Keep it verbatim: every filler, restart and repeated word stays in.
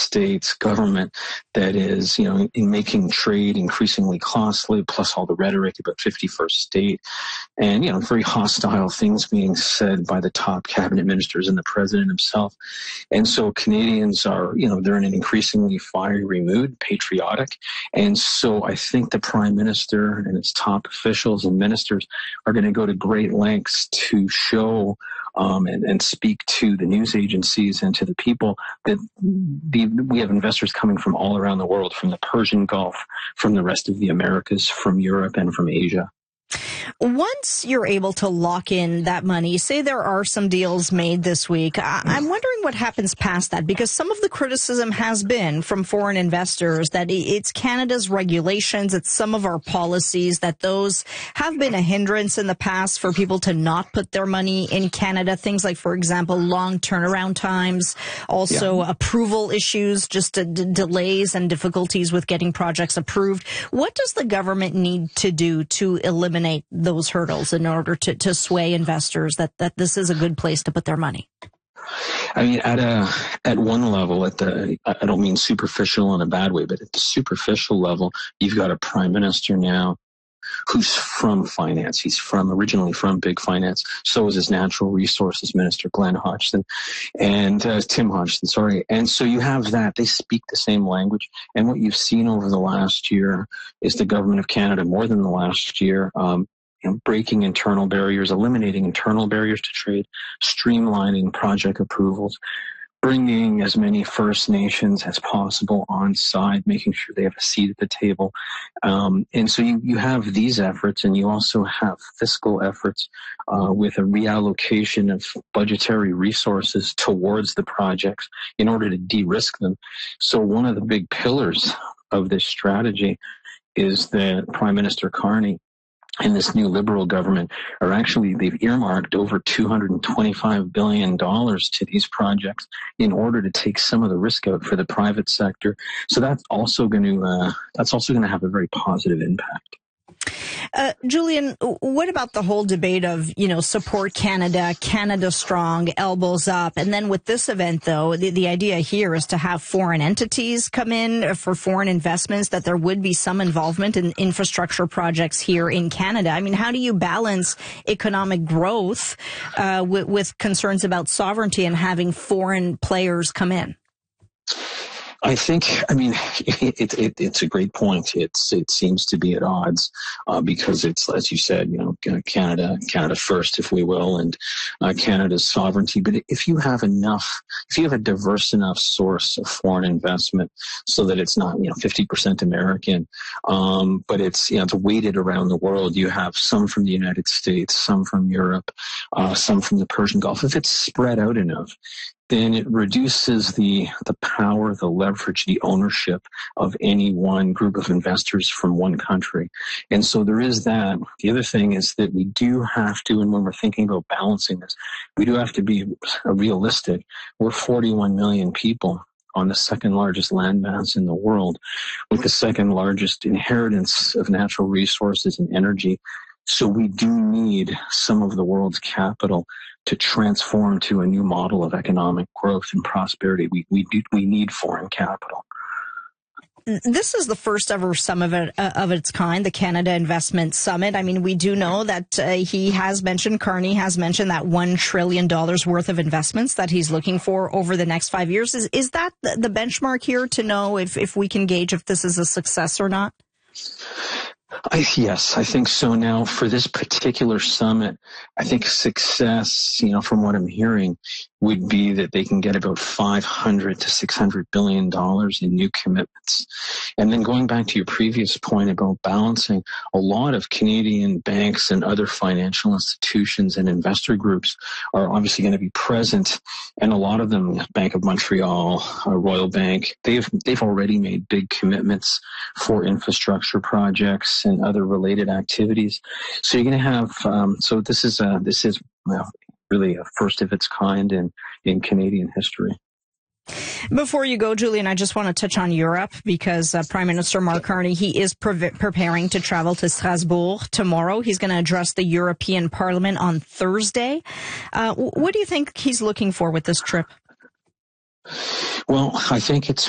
States government that is, you know, in making trade increasingly costly, plus all the rhetoric about fifty-first state and, you know, very hostile things being said by the top cabinet ministers and the president himself. And so Canadians are, you know, they're in an increasingly fiery mood, patriotic. And so I think the Prime Minister and its top officials and ministers are going to go to great lengths to show um, and, and speak to the news agencies and to the people that the, we have investors coming from all around the world, from the Persian Gulf, from the rest of the Americas, from Europe, and from Asia. Once you're able to lock in that money, say there are some deals made this week, I- I'm wondering what happens past that, because some of the criticism has been from foreign investors that it's Canada's regulations, it's some of our policies, that those have been a hindrance in the past for people to not put their money in Canada. Things like, for example, long turnaround times, also yeah. approval issues, just d- delays and difficulties with getting projects approved. What does the government need to do to eliminate those hurdles in order to, to sway investors that, that this is a good place to put their money? I mean, at a at one level, at the I don't mean superficial in a bad way, but at the superficial level, you've got a prime minister now who's from finance. He's from originally from big finance. So is his natural resources minister, Glenn Hodgson, and uh, Tim Hodgson. Sorry, and so you have that. They speak the same language. And what you've seen over the last year is the government of Canada, more than the last year, um, you know, breaking internal barriers, eliminating internal barriers to trade, streamlining project approvals, bringing as many First Nations as possible on side, making sure they have a seat at the table. Um, and so you, you have these efforts, and you also have fiscal efforts uh, with a reallocation of budgetary resources towards the projects in order to de-risk them. So one of the big pillars of this strategy is that Prime Minister Carney and this new Liberal government are actually, they've earmarked over two hundred twenty-five billion dollars to these projects in order to take some of the risk out for the private sector. So that's also going to, uh, that's also going to have a very positive impact. Uh, Julian, what about the whole debate of, you know, support Canada, Canada strong, elbows up? And then with this event, though, the, the idea here is to have foreign entities come in for foreign investments, that there would be some involvement in infrastructure projects here in Canada. I mean, how do you balance economic growth uh, with, with concerns about sovereignty and having foreign players come in? I think, I mean, it, it, it's a great point. It's, it seems to be at odds, uh, because it's, as you said, you know, Canada, Canada first, if we will, and, uh, Canada's sovereignty. But if you have enough, if you have a diverse enough source of foreign investment so that it's not, you know, fifty percent American, um, but it's, you know, it's weighted around the world. You have some from the United States, some from Europe, uh, some from the Persian Gulf. If it's spread out enough, then it reduces the the power, the leverage, the ownership of any one group of investors from one country. And so there is that. The other thing is that we do have to, and when we're thinking about balancing this, we do have to be realistic. We're forty-one million people on the second largest landmass in the world, with the second largest inheritance of natural resources and energy. So we do need some of the world's capital to transform to a new model of economic growth and prosperity. We we do, we need foreign capital. This is the first ever summit of, it, uh, of its kind, the Canada Investment Summit. I mean, we do know that uh, he has mentioned, Carney has mentioned that one trillion dollars worth of investments that he's looking for over the next five years. Is is that the, the benchmark here to know if, if we can gauge if this is a success or not? I, yes, I think so. Now, for this particular summit, I think success, you know, from what I'm hearing, would be that they can get about five hundred to six hundred billion dollars in new commitments. And then going back to your previous point about balancing, a lot of Canadian banks and other financial institutions and investor groups are obviously going to be present. And a lot of them, Bank of Montreal, uh, Royal Bank, they've, they've already made big commitments for infrastructure projects and other related activities. So you're going to have, um, so this is, a, this is, well, really a first of its kind in, in Canadian history. Before you go, Julian, I just want to touch on Europe because uh, Prime Minister Mark Carney, he is pre- preparing to travel to Strasbourg tomorrow. He's going to address the European Parliament on Thursday. Uh, what do you think he's looking for with this trip? Well, I think it's